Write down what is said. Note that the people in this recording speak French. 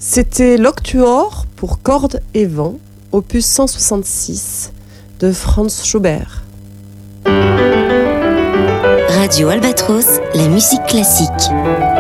C'était l'Octuor pour cordes et vent, opus 166 de Franz Schubert. Radio Albatros, la musique classique.